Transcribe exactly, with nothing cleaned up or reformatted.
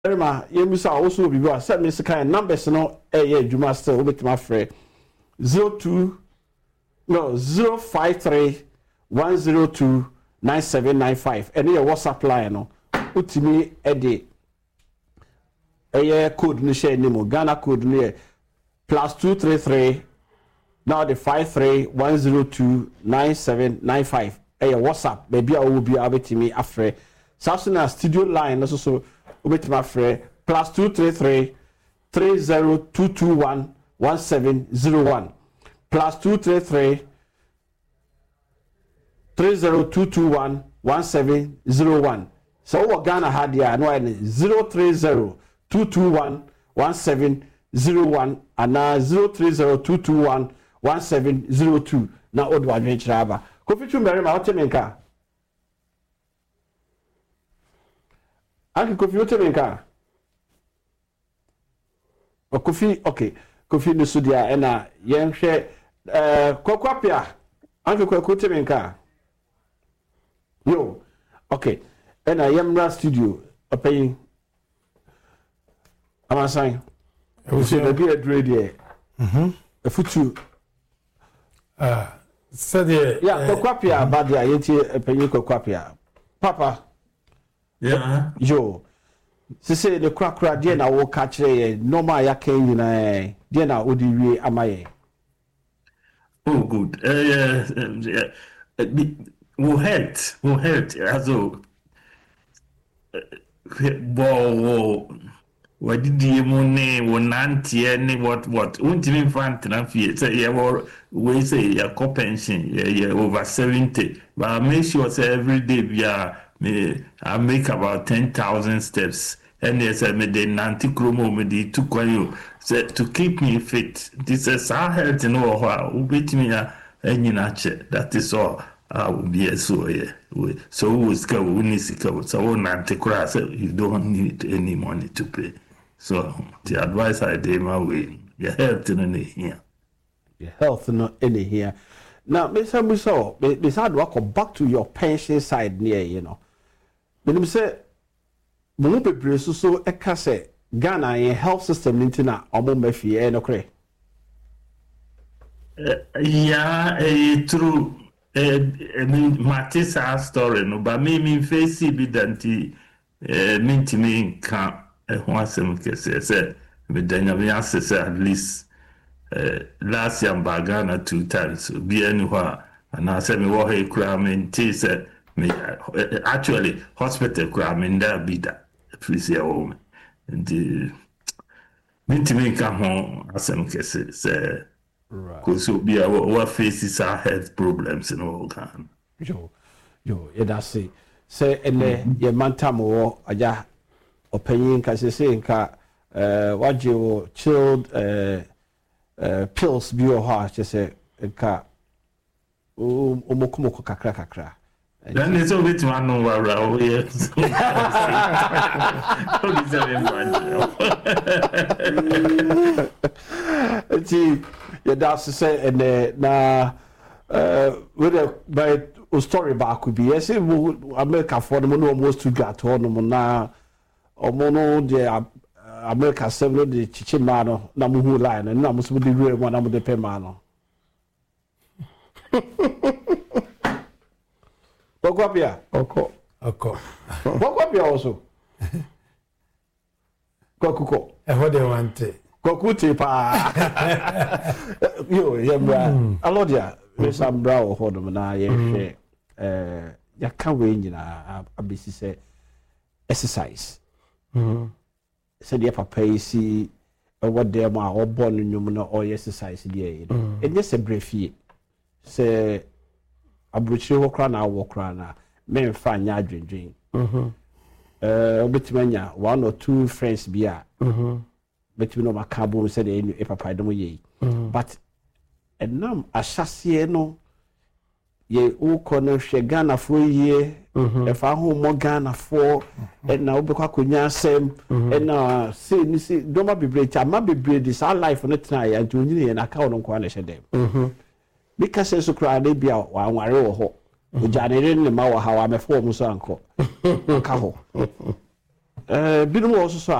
Erma, you miss also be go send me kind numbers no eh yeah Juma still with my friend zero two no zero five three one zero two nine seven nine five and your WhatsApp line no utimi e de eh code ni share name Ghana code ni plus two three three now the five three one zero two nine seven nine five eh WhatsApp maybe I will be able to me afre Samsung studio line so so with my friend plus two three three three zero two two one one seven zero one plus two three three three zero two two one one seven zero one. So what Ghana had here no zero three zero two two one one seven zero one and now zero three zero two two one one seven zero two. Now old one venture aba. Kofi Tumere ma hote menka. Anki Kofi hote menka. O Kofi okay. Kofi no sudia ena yenhwe eh kokwapia. Anki Kofi hote menka. Yo, okay. Ena yemra studio opay. Amasan. We say the be a dread here. Mhm. A futu. Ah, said yeah, kokwapia badia yeti opay kokwapia. Papa. Yeah. Yo. Se say the crack crack there na wo catch there normal ya ken nyina there na odi wie amaye. Oh good. Eh uh, uh, will hurt. Will hurt. Also bo what did you money one auntie any what what won't even find transfer say yeah we say yeah co pension yeah yeah over seventy but I make sure say every day we are me I make about ten thousand steps and they say me the ninety chromo me the two kwayo say to keep me fit this is our health no how ubit me a nyina that is all I will be so yeah. So we sika we need sika so ninety cross you don't need any money to pay. So the advice I gave my way, your health in here. Your health not in here. Now, Mister Muso, beside walk back to your pension side near, you know. When you say Mumupe Bresu so ekase Ghana in health system intina omo mefi e no kre. Yeah, eh true. Eh I mean Matisa story no but me me face be danti eh minti me kan ehwasem kese say me danya me access at least uh, last year Ghana two times be anywhere and I say me wo he kura me say me uh, actually hospital kura me nda be that please here home and the minti me kan ho asem kese say right cuz so be our faces our health problems in all Ghana yo yo yeah that's say say ene ye mantamo aja opinion ka se se nka eh waje wo chilled eh uh, pills bi o ha che se nka o mokomoko kakra kakra then it's a bit man no wara o yes o di se me ti ya da se se ene na eh with a by story back could be yes America for no almost to get on no na omono de America seven de chichima no na muhu line na musu de real one na mu de pema no Bokwapia oko oko Bokwapia also Kokuko e ho de wante Kokuti pa yo yembra alodia we sambra o hodom na ye hwe eh ya ka we nyina abisi se exercise mhm so the papa yi si what dem a obo no nwum na o exercise dey yi enye se brefie se abrochire ho kra na wo kra na me mfa nya adwendwen mhm eh obetimanya one or two friends bia mhm betimi no makabo se dey e papa dem yi but enam ahyase no ye ukono hwe Ghana fo yie e fa ho mo Ghana fo e na obekwa konya asem e na se ni se doma bebre cha ma bebre this our life no tena ya nti onyine ye na ka ono kwa na hye dem mhm because so kra na bia wa nware wo ho ojanere ne ma wo ha wa mefo mo so anko ka ho eh binom wɔ so so